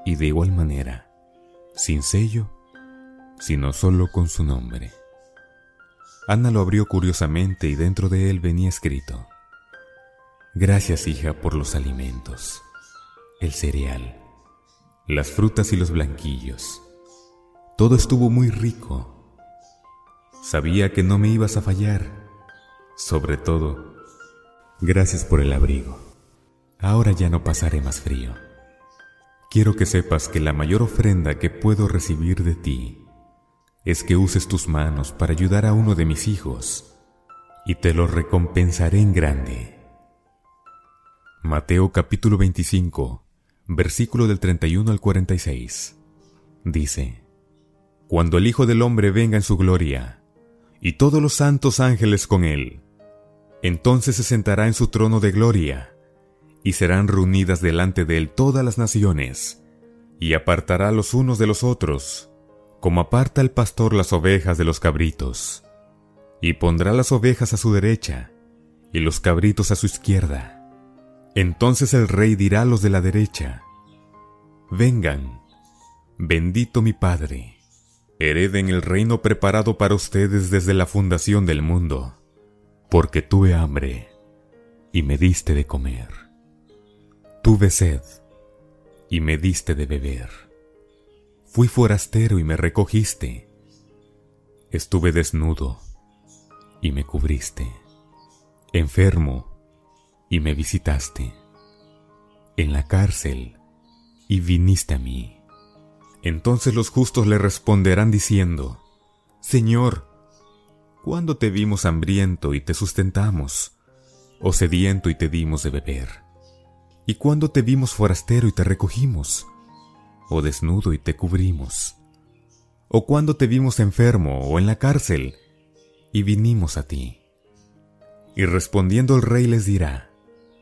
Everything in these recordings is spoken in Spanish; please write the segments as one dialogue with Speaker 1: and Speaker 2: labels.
Speaker 1: y de igual manera, sin sello, sino solo con su nombre. Ana lo abrió curiosamente y dentro de él venía escrito: Gracias, hija, por los alimentos, el cereal, las frutas y los blanquillos. Todo estuvo muy rico. Sabía que no me ibas a fallar. Sobre todo, gracias por el abrigo. Ahora ya no pasaré más frío. Quiero que sepas que la mayor ofrenda que puedo recibir de ti es que uses tus manos para ayudar a uno de mis hijos, y te lo recompensaré en grande. Mateo capítulo 25, versículo del 31 al 46. Dice: Cuando el Hijo del Hombre venga en su gloria, y todos los santos ángeles con él, entonces se sentará en su trono de gloria, y serán reunidas delante de él todas las naciones, y apartará los unos de los otros, como aparta el pastor las ovejas de los cabritos, y pondrá las ovejas a su derecha, y los cabritos a su izquierda. Entonces el rey dirá a los de la derecha: Vengan, bendito mi Padre, hereden el reino preparado para ustedes desde la fundación del mundo, porque tuve hambre, y me diste de comer. Tuve sed, y me diste de beber. Fui forastero y me recogiste. Estuve desnudo, y me cubriste. Enfermo, y me visitaste. En la cárcel, y viniste a mí. Entonces los justos le responderán diciendo: Señor, ¿cuándo te vimos hambriento y te sustentamos, o sediento y te dimos de beber? ¿Y cuándo te vimos forastero y te recogimos, o desnudo y te cubrimos? ¿O cuándo te vimos enfermo o en la cárcel y vinimos a ti? Y respondiendo el rey les dirá: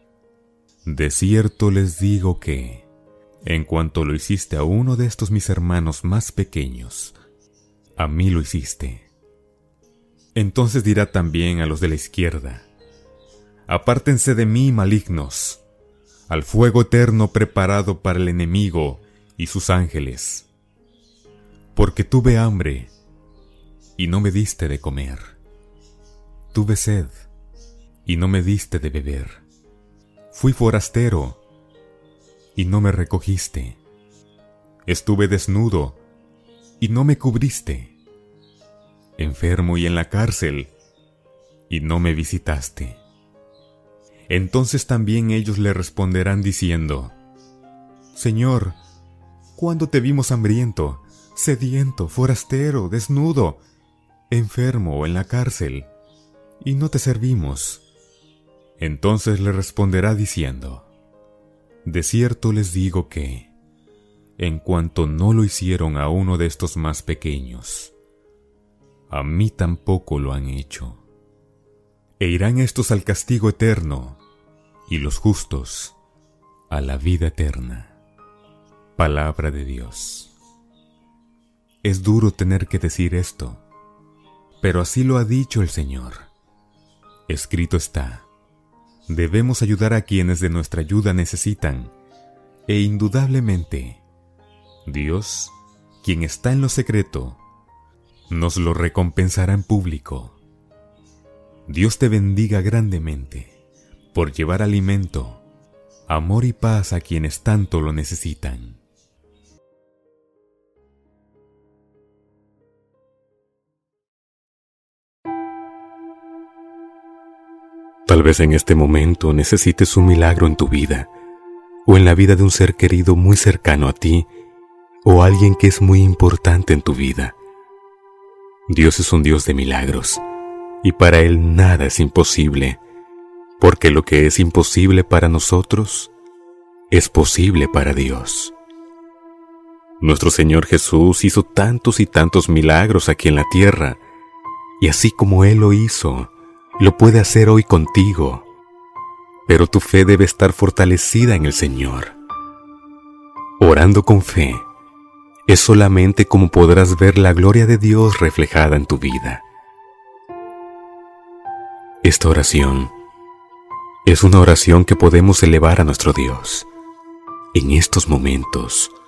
Speaker 1: De cierto les digo que, en cuanto lo hiciste a uno de estos mis hermanos más pequeños, a mí lo hiciste. Entonces dirá también a los de la izquierda: Apártense de mí, malignos, al fuego eterno preparado para el enemigo y sus ángeles. Porque tuve hambre, y no me diste de comer. Tuve sed, y no me diste de beber. Fui forastero, y no me recogiste. Estuve desnudo, y no me cubriste. Enfermo y en la cárcel, y no me visitaste. Entonces también ellos le responderán diciendo: Señor, ¿cuándo te vimos hambriento, sediento, forastero, desnudo, enfermo o en la cárcel, y no te servimos? Entonces le responderá diciendo: De cierto les digo que, en cuanto no lo hicieron a uno de estos más pequeños, a mí tampoco lo han hecho. E irán estos al castigo eterno, y los justos a la vida eterna. Palabra de Dios. Es duro tener que decir esto, pero así lo ha dicho el Señor. Escrito está: debemos ayudar a quienes de nuestra ayuda necesitan, e indudablemente, Dios, quien está en lo secreto, nos lo recompensará en público. Dios te bendiga grandemente por llevar alimento, amor y paz a quienes tanto lo necesitan.
Speaker 2: Tal vez en este momento necesites un milagro en tu vida, o en la vida de un ser querido muy cercano a ti, o alguien que es muy importante en tu vida. Dios es un Dios de milagros, y para Él nada es imposible, porque lo que es imposible para nosotros, es posible para Dios. Nuestro Señor Jesús hizo tantos y tantos milagros aquí en la tierra, y así como Él lo hizo, lo puede hacer hoy contigo, pero tu fe debe estar fortalecida en el Señor. Orando con fe, es solamente como podrás ver la gloria de Dios reflejada en tu vida. Esta oración es una oración que podemos elevar a nuestro Dios. En estos momentos,